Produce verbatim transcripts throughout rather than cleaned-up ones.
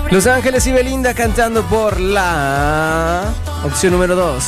Los Ángeles y Belinda cantando por la opción número dos.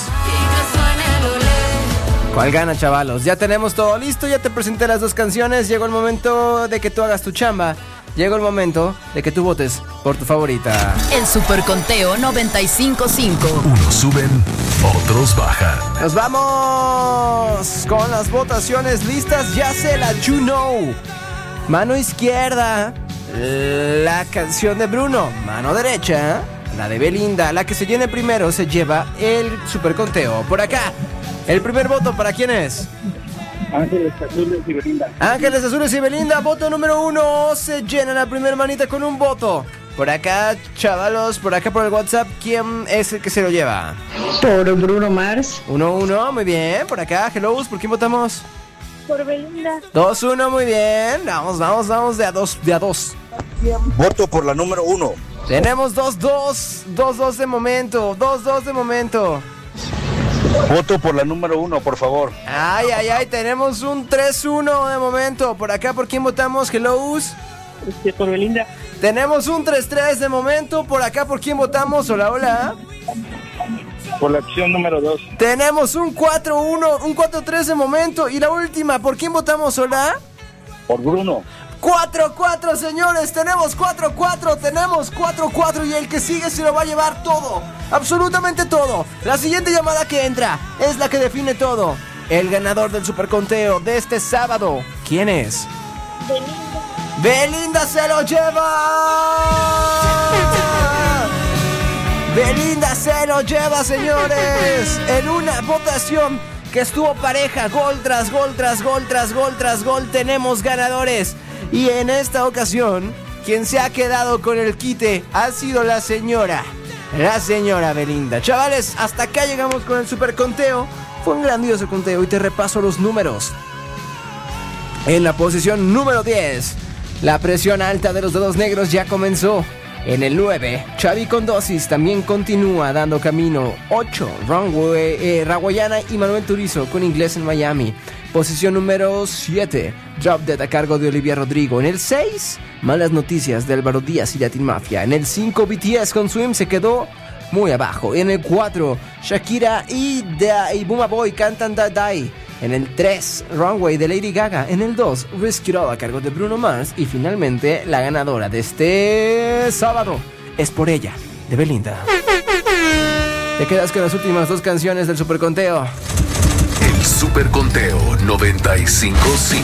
¿Cuál gana, chavalos? Ya tenemos todo listo, ya te presenté las dos canciones. Llegó el momento de que tú hagas tu chamba. Llegó el momento de que tú votes por tu favorita. El Superconteo noventa y cinco punto cinco. Unos suben, otros bajan. Nos vamos con las votaciones listas. Ya sé la You Know. Mano izquierda, la canción de Bruno. Mano derecha, la de Belinda. La que se llene primero se lleva el Superconteo. Por acá, el primer voto, ¿para quién es? Ángeles Azules y Belinda. Ángeles Azules y Belinda, voto número uno. Se llena la primera manita con un voto. Por acá, chavalos, por acá por el WhatsApp, ¿quién es el que se lo lleva? Por Bruno Mars. uno uno, muy bien. Por acá, hello, ¿por quién votamos? Por Belinda. dos uno, muy bien. Vamos, vamos, vamos, de a dos, de a dos. Voto por la número uno. Tenemos dos dos, dos dos de momento, dos dos de momento. Voto por la número uno, por favor. Ay, ay, ay, tenemos un tres uno de momento. Por acá, ¿por quién votamos? Hello. Este, por Belinda. Tenemos un tres tres de momento. Por acá, ¿por quién votamos? Hola, hola. Por la opción número dos. Tenemos un cuatro uno, un cuatro tres de momento. Y la última, ¿por quién votamos? Hola. Por Bruno. cuatro cuatro, señores, tenemos cuatro cuatro, tenemos cuatro cuatro y el que sigue se lo va a llevar todo, absolutamente todo. La siguiente llamada que entra es la que define todo. El ganador del Superconteo de este sábado, ¿quién es? Belinda. ¡Belinda se lo lleva! ¡Belinda se lo lleva, señores! En una votación que estuvo pareja, gol tras gol tras gol tras gol tras gol, tenemos ganadores. Y en esta ocasión, quien se ha quedado con el quite ha sido la señora, la señora Belinda. Chavales, hasta acá llegamos con el Superconteo. Fue un grandioso conteo y te repaso los números. En la posición número diez, la presión alta de los dedos negros ya comenzó. En el nueve, Xavi con Dosis también continúa dando camino. ocho, Runway, eh, Raguayana y Manuel Turizo con Inglés en Miami. Posición número siete, Drop Dead a cargo de Olivia Rodrigo. En el seis, Malas Noticias de Álvaro Díaz y Latin Mafia. En el cinco, B T S con Swim se quedó muy abajo. En el cuatro, Shakira y, da, y Buma Boy cantan Da Die. En el tres, Runway de Lady Gaga. En el dos, Risk It All a cargo de Bruno Mars. Y finalmente, la ganadora de este sábado es Por Ella, de Belinda. Te quedas con las últimas dos canciones del Superconteo. El Superconteo noventa y cinco punto cinco.